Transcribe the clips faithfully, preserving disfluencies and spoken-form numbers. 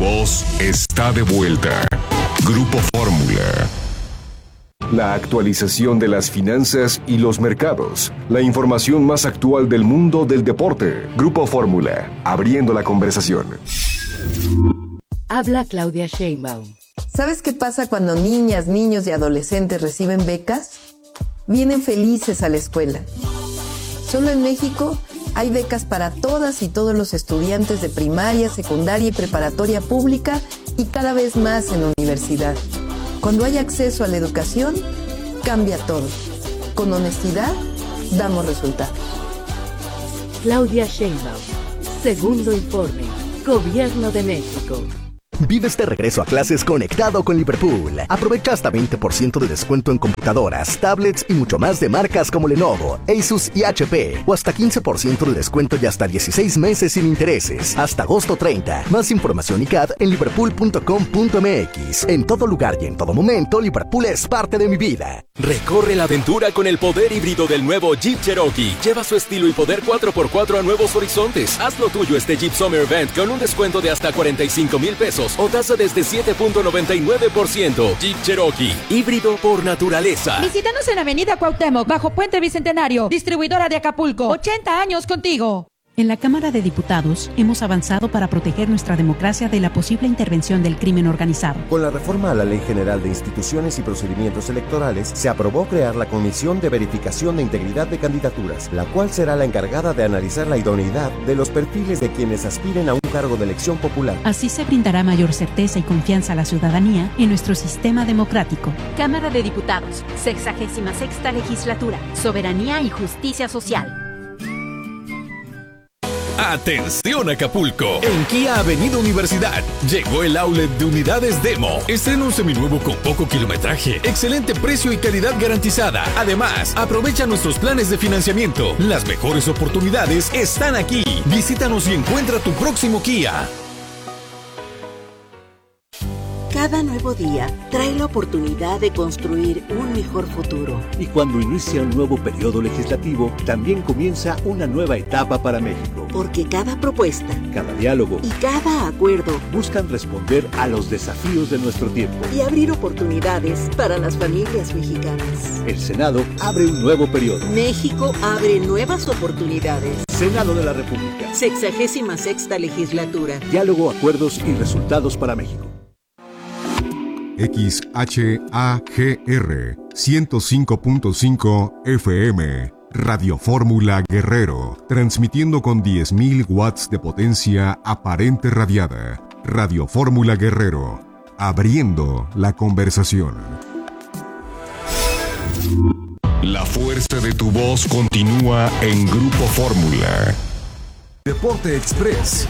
voz está de vuelta. Grupo Fórmula. La actualización de las finanzas y los mercados. La información más actual del mundo del deporte. Grupo Fórmula, abriendo la conversación. Habla Claudia Sheinbaum. ¿Sabes qué pasa cuando niñas, niños y adolescentes reciben becas? Vienen felices a la escuela. Solo en México hay becas para todas y todos los estudiantes de primaria, secundaria y preparatoria pública y cada vez más en universidad. Cuando hay acceso a la educación, cambia todo. Con honestidad, damos resultados. Claudia Sheinbaum. Segundo informe. Gobierno de México. Vive este regreso a clases conectado con Liverpool. Aprovecha hasta veinte por ciento de descuento en computadoras, tablets y mucho más de marcas como Lenovo, Asus y H P. O hasta quince por ciento de descuento y hasta dieciséis meses sin intereses. Hasta agosto treinta. Más información y C A D en liverpool punto com punto m x. En todo lugar y en todo momento, Liverpool es parte de mi vida. Recorre la aventura con el poder híbrido del nuevo Jeep Cherokee. Lleva su estilo y poder cuatro por cuatro a nuevos horizontes. Haz lo tuyo este Jeep Summer Event con un descuento de hasta cuarenta y cinco mil pesos o tasa desde siete punto noventa y nueve por ciento. Jeep Cherokee, híbrido por naturaleza. Visítanos en Avenida Cuauhtémoc, bajo Puente Bicentenario, distribuidora de Acapulco. ochenta años contigo. En la Cámara de Diputados hemos avanzado para proteger nuestra democracia de la posible intervención del crimen organizado. Con la reforma a la Ley General de Instituciones y Procedimientos Electorales, se aprobó crear la Comisión de Verificación de Integridad de Candidaturas, la cual será la encargada de analizar la idoneidad de los perfiles de quienes aspiren a un cargo de elección popular. Así se brindará mayor certeza y confianza a la ciudadanía en nuestro sistema democrático. Cámara de Diputados, sexagésima sexta legislatura, soberanía y justicia social. ¡Atención Acapulco! En Kia Avenida Universidad llegó el outlet de unidades Demo. Estrena un seminuevo con poco kilometraje, excelente precio y calidad garantizada. Además, aprovecha nuestros planes de financiamiento. Las mejores oportunidades están aquí. Visítanos y encuentra tu próximo Kia. Cada nuevo día trae la oportunidad de construir un mejor futuro. Y cuando inicia un nuevo periodo legislativo, también comienza una nueva etapa para México. Porque cada propuesta, cada diálogo y cada acuerdo buscan responder a los desafíos de nuestro tiempo y abrir oportunidades para las familias mexicanas. El Senado abre un nuevo periodo. México abre nuevas oportunidades. Senado de la República. Sexagésima sexta legislatura. Diálogo, acuerdos y resultados para México. X H A G R ciento cinco punto cinco F M, Radio Fórmula Guerrero, transmitiendo con diez mil watts de potencia aparente radiada. Radio Fórmula Guerrero, abriendo la conversación. La fuerza de tu voz continúa en Grupo Fórmula. Deporte Express.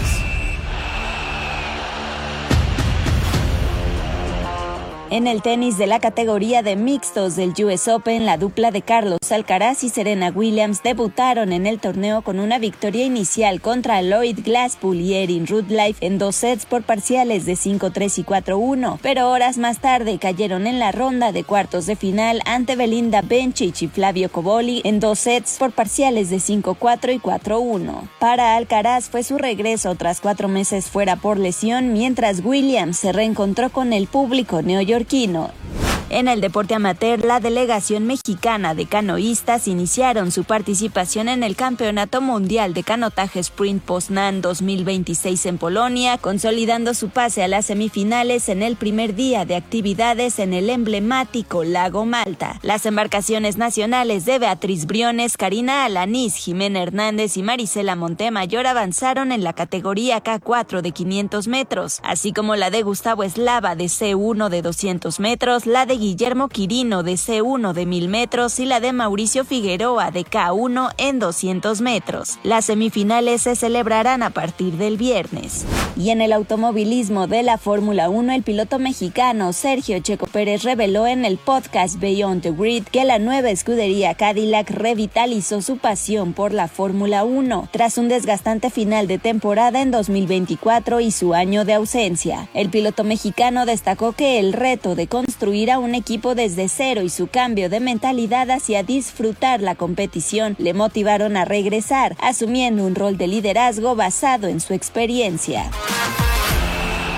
En el tenis de la categoría de mixtos del U S Open, la dupla de Carlos Alcaraz y Serena Williams debutaron en el torneo con una victoria inicial contra Lloyd Glasspool y Erin Rudlife en dos sets por parciales de cinco tres y cuatro uno, pero horas más tarde cayeron en la ronda de cuartos de final ante Belinda Bencic y Flavio Cobolli en dos sets por parciales de cinco cuatro y cuatro uno. Para Alcaraz fue su regreso tras cuatro meses fuera por lesión, mientras Williams se reencontró con el público neoyorquino. En el deporte amateur, la delegación mexicana de canoístas iniciaron su participación en el Campeonato Mundial de Canotaje Sprint Poznan dos mil veintiséis en Polonia, consolidando su pase a las semifinales en el primer día de actividades en el emblemático Lago Malta. Las embarcaciones nacionales de Beatriz Briones, Karina Alanís, Jimena Hernández y Marisela Montemayor avanzaron en la categoría K cuatro de quinientos metros, así como la de Gustavo Eslava de C uno de doscientos metros, la de Guillermo Quirino de C uno de mil metros y la de Mauricio Figueroa de K uno en doscientos metros. Las semifinales se celebrarán a partir del viernes. Y en el automovilismo de la Fórmula uno, el piloto mexicano Sergio Checo Pérez reveló en el podcast Beyond the Grid que la nueva escudería Cadillac revitalizó su pasión por la Fórmula uno tras un desgastante final de temporada en dos mil veinticuatro y su año de ausencia. El piloto mexicano destacó que el reto de construir a un equipo desde cero y su cambio de mentalidad hacia disfrutar la competición le motivaron a regresar, asumiendo un rol de liderazgo basado en su experiencia.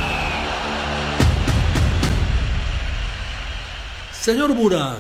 Señor Burak.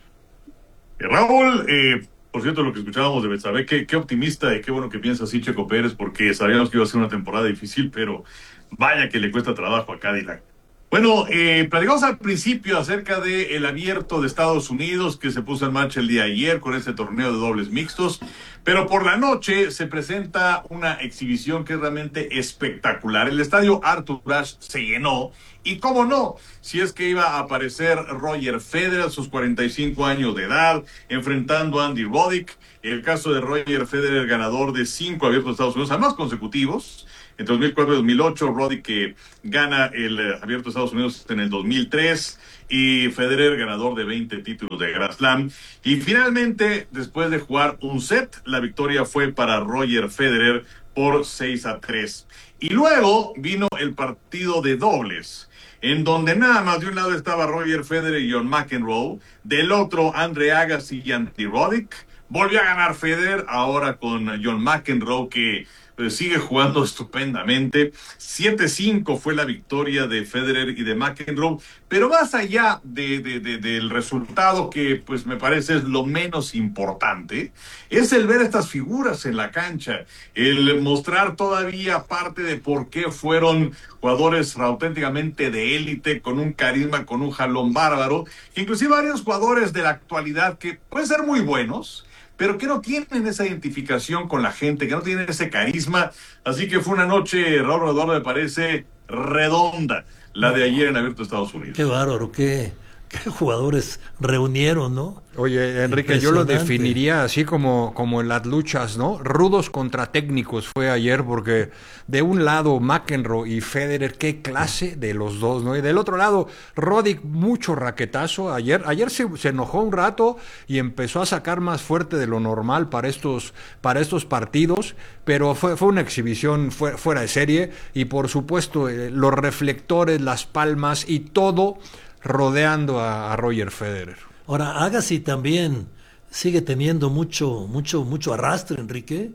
Eh, Raúl, eh, por cierto, lo que escuchábamos de Betsabe, qué, qué optimista y qué bueno que piensa así Checo Pérez, porque sabíamos que iba a ser una temporada difícil, pero vaya que le cuesta trabajo a Cadillac. Bueno, eh, platicamos al principio acerca del abierto de Estados Unidos que se puso en marcha el día de ayer con este torneo de dobles mixtos, pero por la noche se presenta una exhibición que es realmente espectacular. El estadio Arthur Ashe se llenó y cómo no, si es que iba a aparecer Roger Federer a sus cuarenta y cinco años de edad, enfrentando a Andy Roddick. El caso de Roger Federer, ganador de cinco abiertos de Estados Unidos, además consecutivos, entre dos mil cuatro y dos mil ocho, Roddick que gana el eh, abierto de Estados Unidos en el dos mil tres y Federer ganador de veinte títulos de Grand Slam. Y finalmente, después de jugar un set, la victoria fue para Roger Federer por seis a tres. Y luego vino el partido de dobles, en donde nada más de un lado estaba Roger Federer y John McEnroe, del otro Andre Agassi y Andy Roddick. Volvió a ganar Federer, ahora con John McEnroe, que pues sigue jugando estupendamente. siete cinco fue la victoria de Federer y de McEnroe, pero más allá de, de, de, del resultado, que pues me parece es lo menos importante, es el ver estas figuras en la cancha, el mostrar todavía parte de por qué fueron jugadores auténticamente de élite, con un carisma, con un jalón bárbaro, inclusive varios jugadores de la actualidad que pueden ser muy buenos, pero que no tienen esa identificación con la gente, que no tienen ese carisma. Así que fue una noche, Raúl Eduardo, me parece redonda, la de ayer en Abierto de Estados Unidos. Qué bárbaro, qué, qué jugadores reunieron, ¿no? Oye, Enrique, yo lo definiría así como, como en las luchas, ¿no? Rudos contra técnicos fue ayer, porque de un lado McEnroe y Federer, qué clase de los dos, ¿no? Y del otro lado, Roddick, mucho raquetazo. Ayer, ayer se, se enojó un rato y empezó a sacar más fuerte de lo normal para estos, para estos partidos, pero fue, fue una exhibición fue, fuera de serie, y por supuesto eh, los reflectores, las palmas y todo rodeando a, a Roger Federer. Ahora, Agassi también sigue teniendo mucho, mucho, mucho arrastre, Enrique.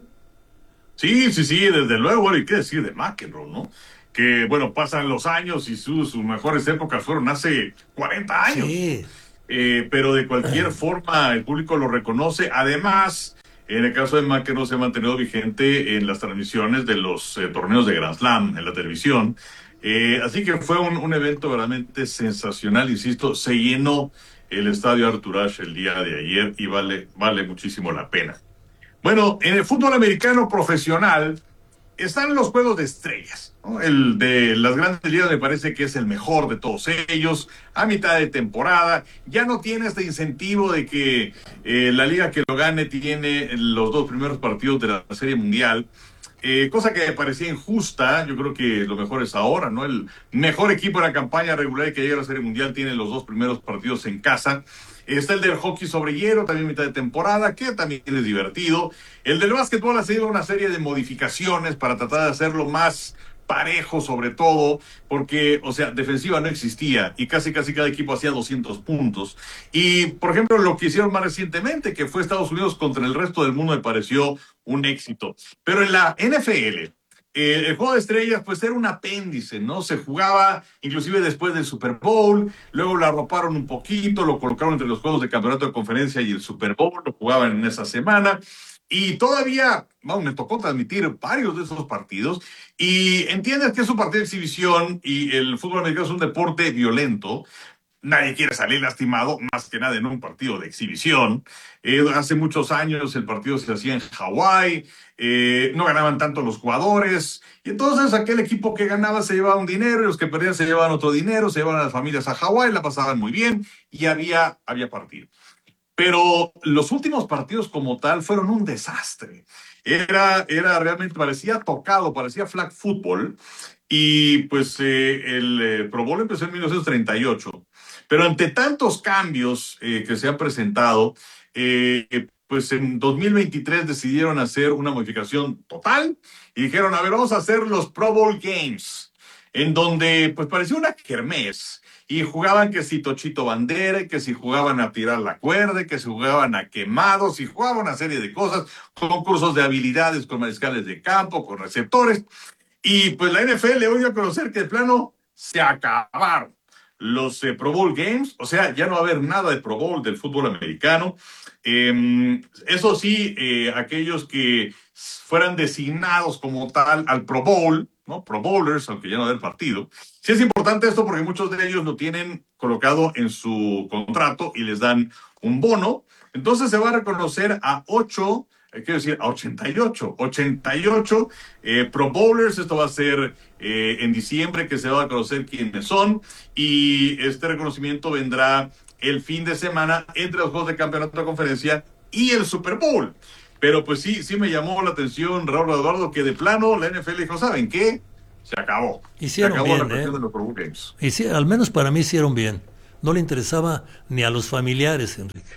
Sí, sí, sí, desde luego. Bueno, y qué decir de McEnroe, ¿no? Que, bueno, pasan los años y su, sus mejores épocas fueron hace cuarenta años. Sí. Eh, pero de cualquier forma, el público lo reconoce. Además, en el caso de McEnroe se ha mantenido vigente en las transmisiones de los eh, torneos de Grand Slam en la televisión. Eh, así que fue un, un evento verdaderamente sensacional, insisto, se llenó el estadio Arthur Ashe el día de ayer y vale, vale muchísimo la pena. Bueno, en el fútbol americano profesional están los juegos de estrellas, ¿no? El de las grandes ligas me parece que es el mejor de todos ellos, a mitad de temporada, ya no tiene este incentivo de que eh, la liga que lo gane tiene los dos primeros partidos de la Serie Mundial. Eh, cosa que me parecía injusta. Yo creo que lo mejor es ahora, ¿no? El mejor equipo de la campaña regular que llega a la Serie Mundial tiene los dos primeros partidos en casa. Está el del hockey sobre hielo, también mitad de temporada, que también es divertido. El del básquetbol ha sido una serie de modificaciones para tratar de hacerlo más parejo, sobre todo, porque, o sea, defensiva no existía y casi casi cada equipo hacía doscientos puntos. Y, por ejemplo, lo que hicieron más recientemente, que fue Estados Unidos contra el resto del mundo, me pareció un éxito. Pero en la N F L, eh, el juego de estrellas, pues era un apéndice, ¿no? Se jugaba inclusive después del Super Bowl, luego lo arroparon un poquito, lo colocaron entre los juegos de campeonato de conferencia y el Super Bowl, lo jugaban en esa semana. Y todavía, bueno, me tocó transmitir varios de esos partidos y entiendes que es un partido de exhibición y el fútbol americano es un deporte violento. Nadie quiere salir lastimado, más que nada en un partido de exhibición. Eh, hace muchos años el partido se hacía en Hawái, eh, no ganaban tanto los jugadores, y entonces aquel equipo que ganaba se llevaba un dinero y los que perdían se llevaban otro dinero, se llevaban a las familias a Hawái, la pasaban muy bien y había, había partido. Pero los últimos partidos como tal fueron un desastre. Era, era realmente, parecía tocado, parecía flag football. Y pues eh, el eh, Pro Bowl empezó en mil novecientos treinta y ocho. Pero ante tantos cambios eh, que se han presentado, eh, pues en dos mil veintitrés decidieron hacer una modificación total y dijeron, a ver, vamos a hacer los Pro Bowl Games, en donde pues parecía una kermés. Y jugaban que si Tochito Bandera, que si jugaban a tirar la cuerda, que si jugaban a quemados, y jugaban una serie de cosas, concursos de habilidades con mariscales de campo, con receptores. Y pues la N F L hoy dio a conocer que de plano se acabaron. los eh, Pro Bowl Games, o sea, ya no va a haber nada de Pro Bowl del fútbol americano. Eh, eso sí, eh, aquellos que fueran designados como tal al Pro Bowl, ¿no? Pro Bowlers, aunque ya no va a haber partido. Sí es importante esto porque muchos de ellos lo tienen colocado en su contrato y les dan un bono. Entonces se va a reconocer a ocho, eh, quiero decir, a ochenta y ocho, ochenta y ocho eh, Pro Bowlers. Esto va a ser eh, en diciembre que se va a conocer quiénes son, y este reconocimiento vendrá el fin de semana entre los juegos de campeonato de conferencia y el Super Bowl. Pero pues sí, sí me llamó la atención, Raúl Eduardo, que de plano la N F L dijo, ¿saben qué? Se acabó. Hicieron se acabó bien, la cuestión ¿eh? de los Pro Bowl Games. Y sí, al menos para mí hicieron bien. No le interesaba ni a los familiares, Enrique.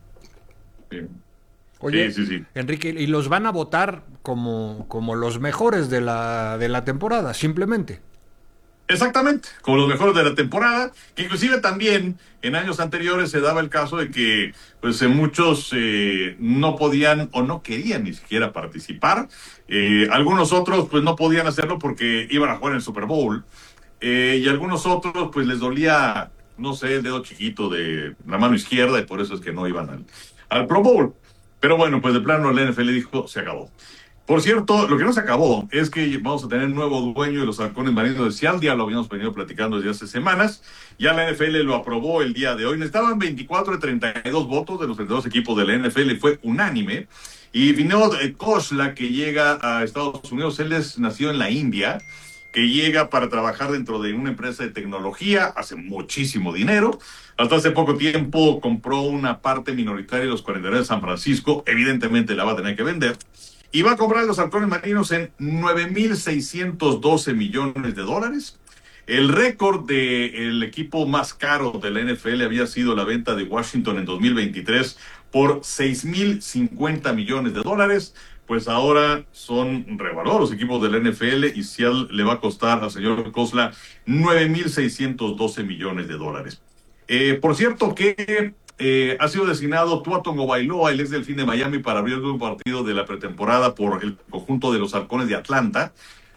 Bien. Oye, sí, sí, sí. Enrique, y los van a votar como, como los mejores de la, de la temporada, simplemente. Exactamente, como los mejores de la temporada, que inclusive también en años anteriores se daba el caso de que pues eh, muchos eh, no podían o no querían ni siquiera participar. Eh, algunos otros pues no podían hacerlo porque iban a jugar en el Super Bowl, eh, y algunos otros pues les dolía, no sé, el dedo chiquito de la mano izquierda, y por eso es que no iban al, al Pro Bowl. Pero bueno, pues de plano la N F L dijo, se acabó. Por cierto, lo que no se acabó es que vamos a tener nuevo dueño de los halcones marinos de Seattle. Ya lo habíamos venido platicando desde hace semanas. Ya la N F L lo aprobó el día de hoy. Necesitaban veinticuatro de treinta y dos votos de los treinta y dos equipos de la N F L. Fue unánime. Y Vinod Khosla, que llega a Estados Unidos, él es nacido en la India, que llega para trabajar dentro de una empresa de tecnología, hace muchísimo dinero. Hasta hace poco tiempo compró una parte minoritaria de los cuarenta y nueve de San Francisco. Evidentemente la va a tener que vender. Y va a comprar los halcones marinos en nueve mil seiscientos doce millones de dólares. El récord del equipo más caro de la N F L había sido la venta de Washington en dos mil veintitrés por seis mil cincuenta millones de dólares. Pues ahora son revalorados los equipos de la N F L, y Seattle le va a costar al señor Khosla nueve mil seiscientos doce millones de dólares. Eh, por cierto que Eh, ha sido designado Tua Tagovailoa, el ex Delfín de Miami, para abrir un partido de la pretemporada por el conjunto de los Halcones de Atlanta.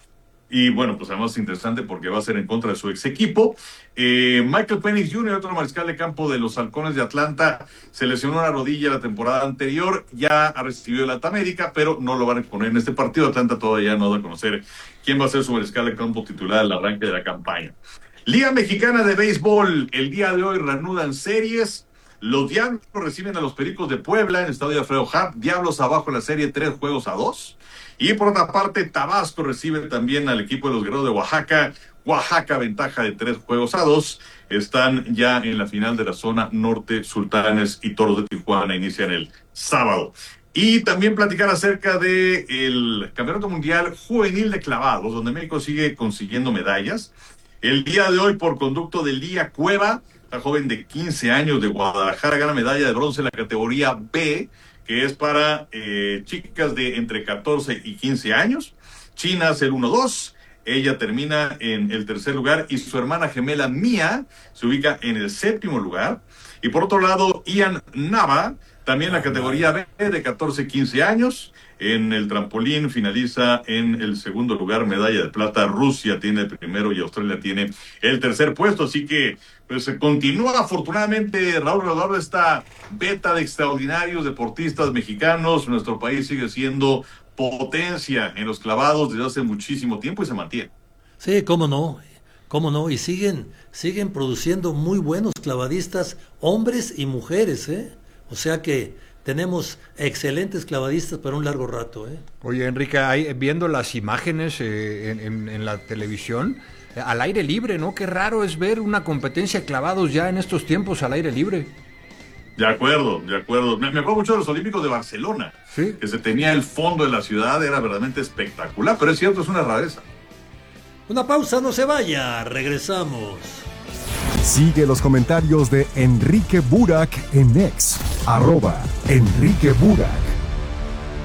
Y bueno, pues además es interesante porque va a ser en contra de su ex equipo. Eh, Michael Penix junior, otro mariscal de campo de los Halcones de Atlanta, se lesionó la rodilla la temporada anterior, ya ha recibido el alta médica, pero no lo van a exponer en este partido. Atlanta todavía no da a conocer quién va a ser su mariscal de campo titular al arranque de la campaña. Liga Mexicana de Béisbol, el día de hoy reanudan series. Los Diablos reciben a los Pericos de Puebla en el estadio Alfredo Harp. Diablos abajo en la serie, tres juegos a dos. Y por otra parte, Tabasco recibe también al equipo de los Guerreros de Oaxaca. Oaxaca, ventaja de tres juegos a dos. Están ya en la final de la zona norte. Sultanes y Toros de Tijuana inician el sábado. Y también platicar acerca del Campeonato Mundial Juvenil de Clavados, donde México sigue consiguiendo medallas. El día de hoy, por conducto de Lía Cueva, la joven de quince años de Guadalajara, gana medalla de bronce en la categoría B, que es para eh, chicas de entre catorce y quince años. China hace el uno dos. Ella termina en el tercer lugar y su hermana gemela Mía se ubica en el séptimo lugar. Y por otro lado, Ian Nava, también la categoría B de catorce a quince años. En el trampolín finaliza en el segundo lugar, medalla de plata. Rusia tiene el primero y Australia tiene el tercer puesto. Así que pues continúa afortunadamente, Raúl Eduardo, esta beta de extraordinarios deportistas mexicanos. Nuestro país sigue siendo potencia en los clavados desde hace muchísimo tiempo y se mantiene. Sí, cómo no, cómo no, y siguen, siguen produciendo muy buenos clavadistas, hombres y mujeres, ¿eh? O sea que tenemos excelentes clavadistas para un largo rato, ¿eh? Oye, Enrique, ahí, viendo las imágenes eh, en, en, en la televisión, eh, al aire libre, ¿no? Qué raro es ver una competencia de clavados ya en estos tiempos al aire libre. De acuerdo, de acuerdo. Me, me acuerdo mucho de los Olímpicos de Barcelona, ¿sí? Que se tenía el fondo de la ciudad, era verdaderamente espectacular, pero es cierto, es una rareza. Una pausa, no se vaya, regresamos. Sigue los comentarios de Enrique Burak en X, arroba Enrique Burak.